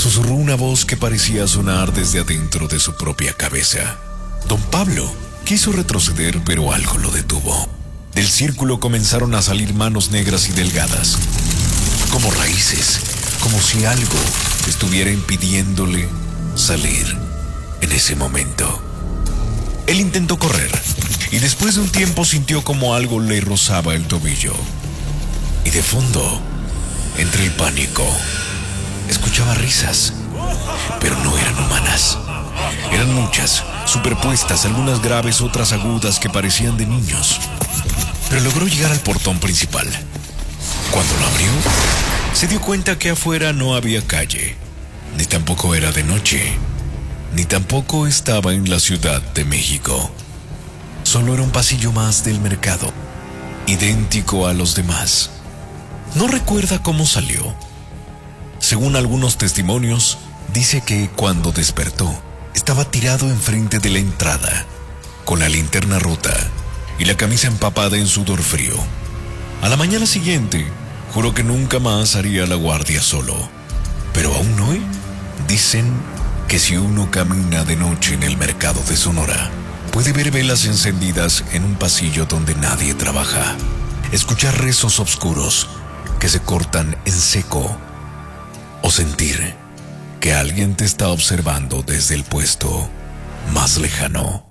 susurró una voz que parecía sonar desde adentro de su propia cabeza. Don Pablo quiso retroceder, pero algo lo detuvo. Del círculo comenzaron a salir manos negras y delgadas, como raíces, como si algo estuviera impidiéndole salir en ese momento. Él intentó correr y después de un tiempo sintió como algo le rozaba el tobillo. Y de fondo, entre el pánico, escuchaba risas, pero no eran humanas. Eran muchas, superpuestas, algunas graves, otras agudas que parecían de niños. Pero logró llegar al portón principal. Cuando lo abrió, se dio cuenta que afuera no había calle, ni tampoco era de noche, ni tampoco estaba en la Ciudad de México. Solo era un pasillo más del mercado, idéntico a los demás. No recuerda cómo salió. Según algunos testimonios, dice que cuando despertó, estaba tirado enfrente de la entrada, con la linterna rota y la camisa empapada en sudor frío. A la mañana siguiente, juró que nunca más haría la guardia solo. Pero aún hoy, dicen que si uno camina de noche en el mercado de Sonora, puede ver velas encendidas en un pasillo donde nadie trabaja, escuchar rezos oscuros que se cortan en seco, o sentir que alguien te está observando desde el puesto más lejano.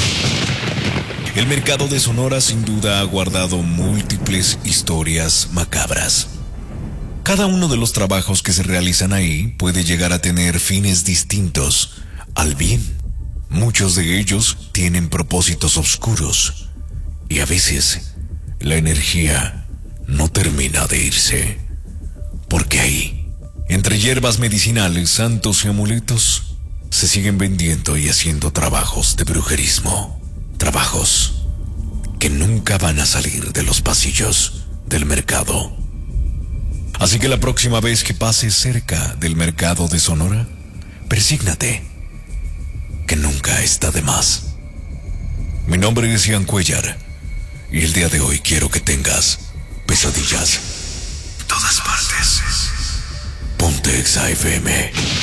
El mercado de Sonora sin duda ha guardado múltiples historias macabras. Cada uno de los trabajos que se realizan ahí puede llegar a tener fines distintos al bien. Muchos de ellos tienen propósitos oscuros y a veces la energía no termina de irse, porque ahí, entre hierbas medicinales, santos y amuletos, se siguen vendiendo y haciendo trabajos de brujerismo. Trabajos que nunca van a salir de los pasillos del mercado. Así que la próxima vez que pases cerca del mercado de Sonora, persígnate, que nunca está de más. Mi nombre es Ian Cuellar y el día de hoy quiero que tengas pesadillas todas partes. Ponte Exa FM.